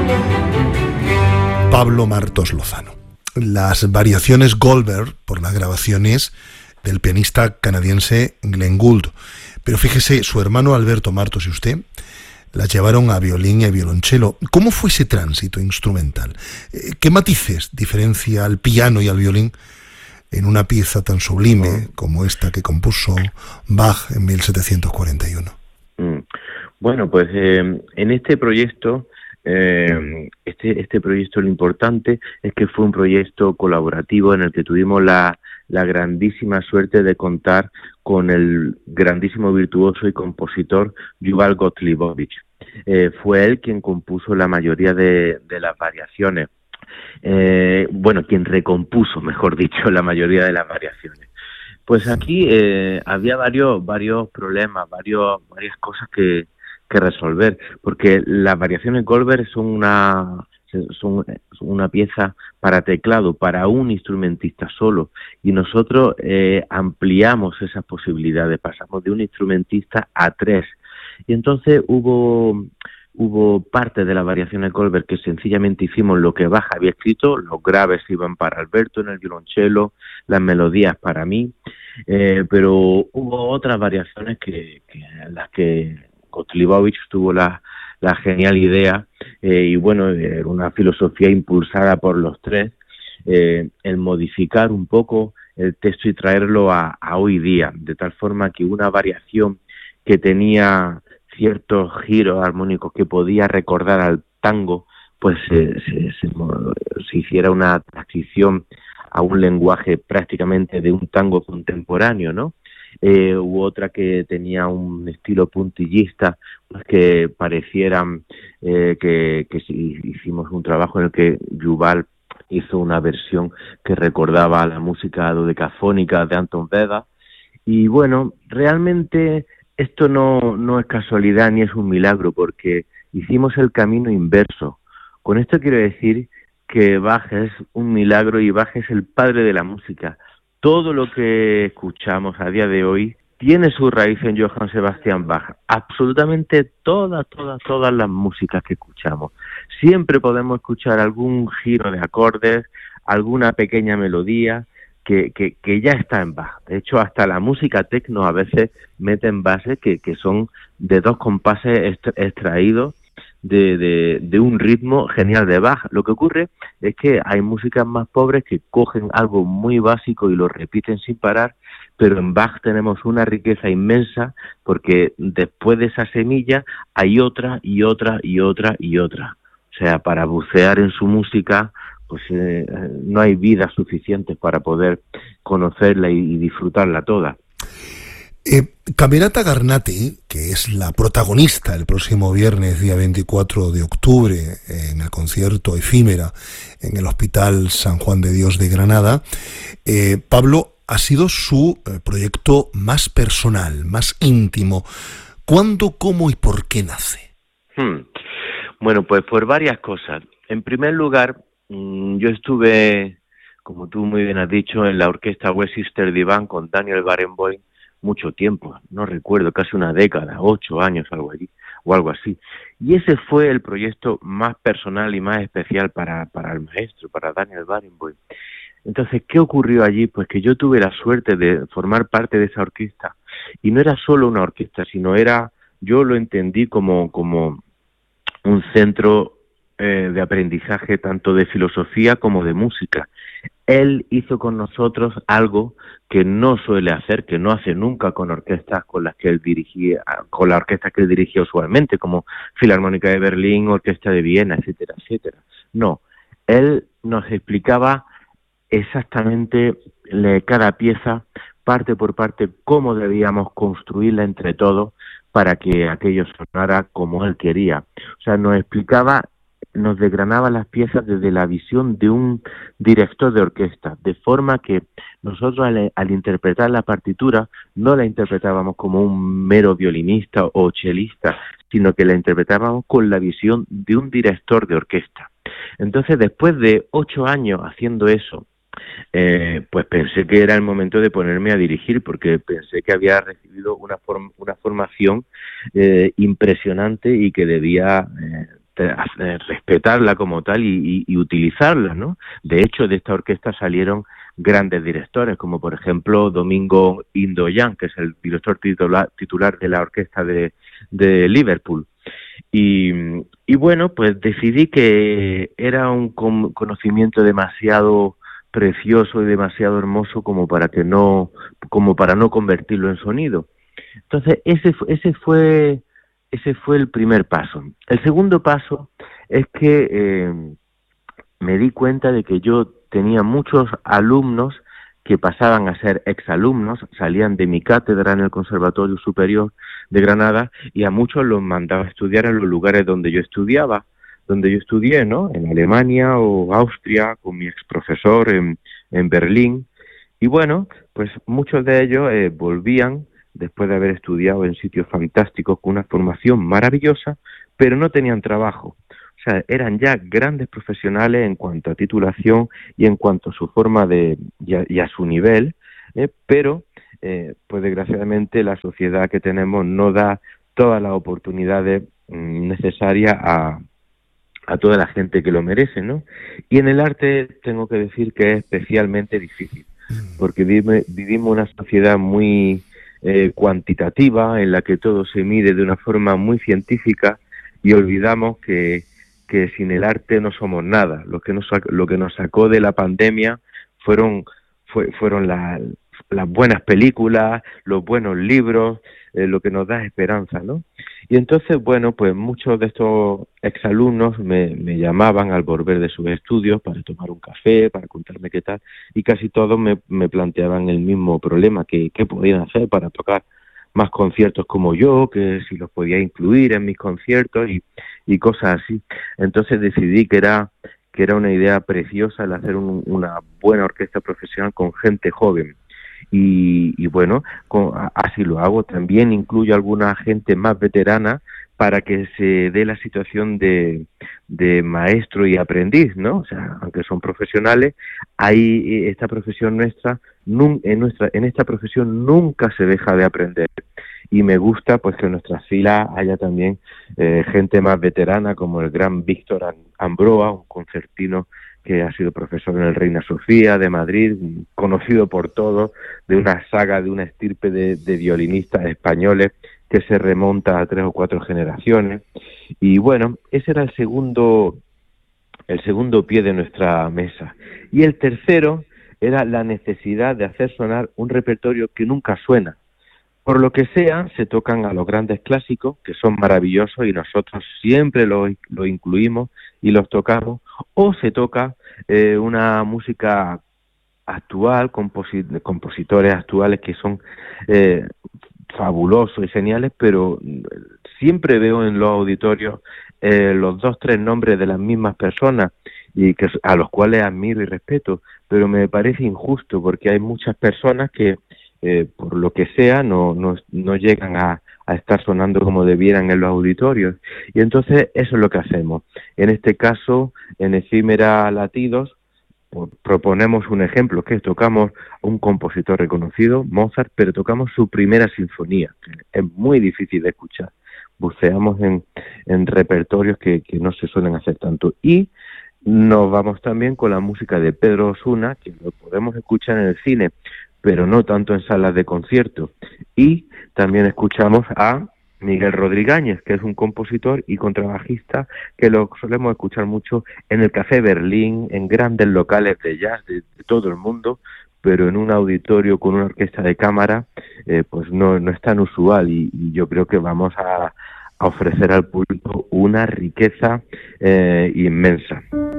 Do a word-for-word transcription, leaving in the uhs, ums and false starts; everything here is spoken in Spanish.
Pablo Martos Lozano. Las variaciones Goldberg por las grabaciones del pianista canadiense Glenn Gould. Pero fíjese, su hermano Alberto Martos y usted las llevaron a violín y a violonchelo. ¿Cómo fue ese tránsito instrumental? ¿Qué matices diferencia al piano y al violín en una pieza tan sublime como esta que compuso Bach en mil setecientos cuarenta y uno? Bueno, pues eh, en este proyecto, eh, este, este proyecto lo importante es que fue un proyecto colaborativo en el que tuvimos la, la grandísima suerte de contar con el grandísimo virtuoso y compositor Yuval Gottliebovich. Eh, fue él quien compuso la mayoría de, de las variaciones. Eh, bueno, quien recompuso, mejor dicho, la mayoría de las variaciones. Pues aquí eh, había varios varios problemas, varios varias cosas que, que resolver, porque las variaciones Goldberg son una son una pieza para teclado, para un instrumentista solo, y nosotros eh, ampliamos esas posibilidades, pasamos de un instrumentista a tres, y entonces hubo hubo parte de las variaciones Goldberg que sencillamente hicimos lo que Bach había escrito, los graves iban para Alberto en el violonchelo, las melodías para mí, eh, pero hubo otras variaciones que, que en las que Gottliebovich tuvo la, la genial idea, eh, y bueno, era una filosofía impulsada por los tres, eh, el modificar un poco el texto y traerlo a, a hoy día, de tal forma que una variación que tenía ciertos giros armónicos que podía recordar al tango, pues eh, se, se, se hiciera una transición a un lenguaje prácticamente de un tango contemporáneo, ¿no? Eh, hubo otra que tenía un estilo puntillista, pues que parecieran eh, que, que si hicimos un trabajo en el que Yuval hizo una versión que recordaba a la música dodecafónica de Anton Wedel. Y bueno, realmente esto no, no es casualidad ni es un milagro, porque hicimos el camino inverso. Con esto quiero decir que Bach es un milagro y Bach es el padre de la música. Todo lo que escuchamos a día de hoy tiene su raíz en Johann Sebastian Bach. Absolutamente todas, todas, todas las músicas que escuchamos. Siempre podemos escuchar algún giro de acordes, alguna pequeña melodía que, que, que ya está en Bach. De hecho, hasta la música techno a veces mete en bases que, que son de dos compases extraídos De, de, de un ritmo genial de Bach. Lo que ocurre es que hay músicas más pobres que cogen algo muy básico y lo repiten sin parar, pero en Bach tenemos una riqueza inmensa porque después de esa semilla hay otra y otra y otra y otra. O sea, para bucear en su música, pues eh, no hay vidas suficientes para poder conocerla y, y disfrutarla toda. Eh, Camerata Garnati, que es la protagonista el próximo viernes, día veinticuatro de octubre, en el concierto Efímera en el Hospital San Juan de Dios de Granada, eh, Pablo, ha sido su eh, proyecto más personal, más íntimo. ¿Cuándo, cómo y por qué nace? Hmm. Bueno, pues por varias cosas. En primer lugar, mmm, yo estuve, como tú muy bien has dicho, en la orquesta Westminster Divan con Daniel Barenboim mucho tiempo, no recuerdo, casi una década, ocho años, algo allí, o algo así. Y ese fue el proyecto más personal y más especial para, para el maestro, para Daniel Barenboim. Entonces, ¿qué ocurrió allí? Pues que yo tuve la suerte de formar parte de esa orquesta, y no era solo una orquesta, sino era, yo lo entendí como, como un centro eh, de aprendizaje tanto de filosofía como de música. Él hizo con nosotros algo que no suele hacer, que no hace nunca con orquestas con las que él dirigía, con la orquesta que él dirigía usualmente, como Filarmónica de Berlín, Orquesta de Viena, etcétera, etcétera. No, él nos explicaba exactamente cada pieza, parte por parte, cómo debíamos construirla entre todos para que aquello sonara como él quería. O sea, nos explicaba, nos desgranaba las piezas desde la visión de un director de orquesta, de forma que nosotros al, al interpretar la partitura no la interpretábamos como un mero violinista o chelista, sino que la interpretábamos con la visión de un director de orquesta. Entonces, después de ocho años haciendo eso, eh, pues pensé que era el momento de ponerme a dirigir, porque pensé que había recibido una, form- una formación eh, impresionante y que debía... Eh, respetarla como tal y, y, y utilizarla, ¿no? De hecho, de esta orquesta salieron grandes directores, como por ejemplo Domingo Indoyan, que es el director titular, titular de la orquesta de, de Liverpool. Y, y bueno, pues decidí que era un conocimiento demasiado precioso y demasiado hermoso como para que no, como para no convertirlo en sonido. Entonces ese ese fue ese fue el primer paso. El segundo paso es que eh, me di cuenta de que yo tenía muchos alumnos que pasaban a ser exalumnos, salían de mi cátedra en el Conservatorio Superior de Granada, y a muchos los mandaba a estudiar en los lugares donde yo estudiaba, donde yo estudié, ¿no? En Alemania o Austria, con mi exprofesor en, en Berlín. Y bueno, pues muchos de ellos eh, volvían después de haber estudiado en sitios fantásticos con una formación maravillosa, pero no tenían trabajo. O sea, eran ya grandes profesionales en cuanto a titulación y en cuanto a su forma de y a, y a su nivel, ¿eh? pero eh, pues desgraciadamente la sociedad que tenemos no da todas las oportunidades mm, necesarias a, a toda la gente que lo merece, ¿no? Y en el arte tengo que decir que es especialmente difícil, porque vive, vivimos una sociedad muy eh, cuantitativa, en la que todo se mide de una forma muy científica, y olvidamos que que sin el arte no somos nada. Lo que nos lo que nos sacó de la pandemia fueron fue, fueron las las buenas películas, los buenos libros, eh, lo que nos da esperanza, ¿no? Y entonces, bueno, pues muchos de estos exalumnos me, me llamaban al volver de sus estudios para tomar un café, para contarme qué tal, y casi todos me, me planteaban el mismo problema, que qué podían hacer para tocar más conciertos como yo, que si los podía incluir en mis conciertos y, y cosas así. Entonces decidí que era que era una idea preciosa el hacer un, una buena orquesta profesional con gente joven. Y, y bueno, con, así lo hago. También incluyo alguna gente más veterana para que se dé la situación de, de maestro y aprendiz, ¿no? O sea, aunque son profesionales, ahí esta profesión nuestra, en nuestra, en esta profesión nunca se deja de aprender. Y me gusta pues que en nuestras filas haya también eh, gente más veterana, como el gran Víctor Ambroa, un concertino que ha sido profesor en el Reina Sofía de Madrid, conocido por todos, de una saga, de una estirpe de, de violinistas españoles que se remonta a tres o cuatro generaciones. Y bueno, ese era el segundo, el segundo pie de nuestra mesa. Y el tercero era la necesidad de hacer sonar un repertorio que nunca suena. Por lo que sea, se tocan a los grandes clásicos, que son maravillosos, y nosotros siempre los lo incluimos y los tocamos, o se toca eh, una música actual, composi- compositores actuales que son eh, fabulosos y geniales, pero siempre veo en los auditorios eh, los dos, tres nombres de las mismas personas, y que a los cuales admiro y respeto, pero me parece injusto, porque hay muchas personas que Eh, por lo que sea, no, no, no llegan a, a estar sonando como debieran en los auditorios. Y entonces eso es lo que hacemos. En este caso, en Efímera Latidos, pues, proponemos un ejemplo, que tocamos a un compositor reconocido, Mozart, pero tocamos su primera sinfonía, que es muy difícil de escuchar. Buceamos en, en repertorios que, que no se suelen hacer tanto. Y nos vamos también con la música de Pedro Osuna, que lo podemos escuchar en el cine, pero no tanto en salas de concierto. Y también escuchamos a Miguel Rodríguez, que es un compositor y contrabajista que lo solemos escuchar mucho en el Café Berlín, en grandes locales de jazz de, de todo el mundo, pero en un auditorio con una orquesta de cámara, eh, pues no, no es tan usual, y, y yo creo que vamos a, a ofrecer al público una riqueza eh, inmensa.